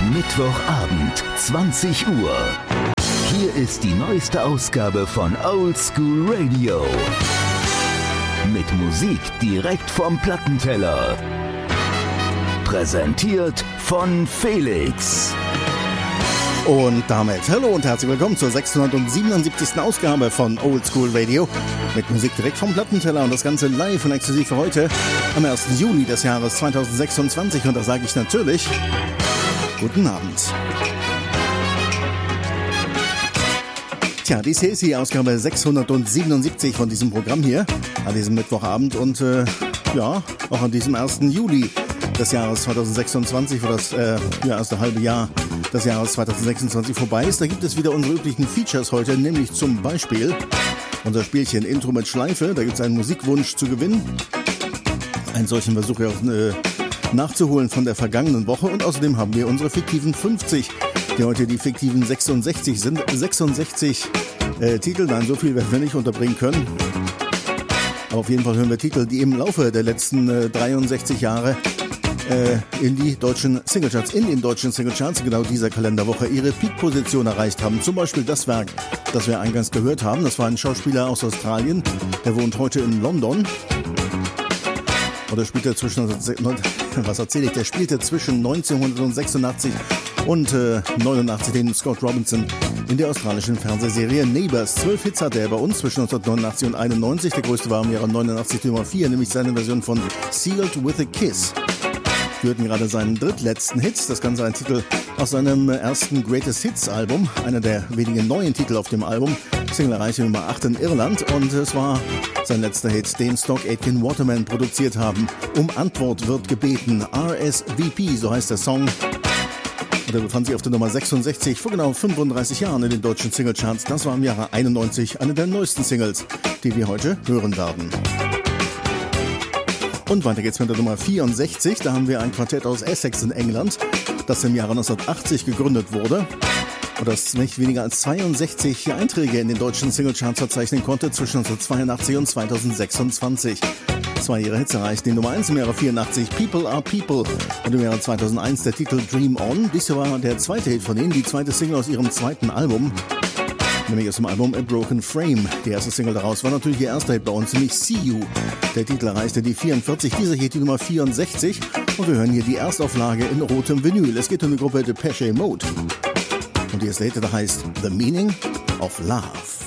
Mittwochabend, 20 Uhr. Hier ist die neueste Ausgabe von Old School Radio. Mit Musik direkt vom Plattenteller. Präsentiert von Felix. Und damit hallo und herzlich willkommen zur 677. Ausgabe von Old School Radio mit Musik direkt vom Plattenteller und das Ganze live und exklusiv für heute am 1. Juli des Jahres 2026 und da sage ich natürlich guten Abend. Tja, dies hier ist die Ausgabe 677 von diesem Programm hier an diesem Mittwochabend und auch an diesem 1. Juli des Jahres 2026, wo das erste halbe Jahr des Jahres 2026 vorbei ist. Da gibt es wieder unsere üblichen Features heute, nämlich zum Beispiel unser Spielchen Intro mit Schleife. Da gibt es einen Musikwunsch zu gewinnen. Einen solchen versuche ich auch nachzuholen von der vergangenen Woche. Und außerdem haben wir unsere fiktiven 50, die heute die fiktiven 66 sind. 66 Titel, nein, so viel werden wir nicht unterbringen können. Aber auf jeden Fall hören wir Titel, die im Laufe der letzten 63 Jahre in den deutschen Singlecharts, genau dieser Kalenderwoche, ihre Peak-Position erreicht haben. Zum Beispiel das Werk, das wir eingangs gehört haben. Das war ein Schauspieler aus Australien, der wohnt heute in London. Oder spielte zwischen 1986 und 89 den Scott Robinson in der australischen Fernsehserie Neighbours. 12 Hits hatte er bei uns zwischen 1989 und 91. Der größte war im Jahre 89 Nummer 4, nämlich seine Version von Sealed with a Kiss. Wir hörten gerade seinen drittletzten Hit. Das Ganze ein Titel aus seinem ersten Greatest Hits Album. Einer der wenigen neuen Titel auf dem Album. Single erreichte Nummer 8 in Irland. Und es war sein letzter Hit, den Stock Aitken Waterman produziert haben. Um Antwort wird gebeten. RSVP, so heißt der Song. Und er befand sich auf der Nummer 66 vor genau 35 Jahren in den deutschen Singlecharts. Das war im Jahre 91 eine der neuesten Singles, die wir heute hören werden. Und weiter geht's mit der Nummer 64. Da haben wir ein Quartett aus Essex in England, das im Jahre 1980 gegründet wurde und das nicht weniger als 62 Einträge in den deutschen Singlecharts verzeichnen konnte zwischen 1982 und 2026. Zwei ihrer Hits erreichten die Nummer 1 im Jahre 84, People Are People, und im Jahre 2001 der Titel Dream On. Dies war der zweite Hit von ihnen, die zweite Single aus ihrem zweiten Album. Nämlich aus dem Album A Broken Frame. Die erste Single daraus war natürlich ihr erster Hit bei uns, nämlich See You. Der Titel erreichte die 44, dieser hier die Nummer 64. Und wir hören hier die Erstauflage in rotem Vinyl. Es geht um die Gruppe Depeche Mode. Und die erste Hit, der heißt The Meaning of Love.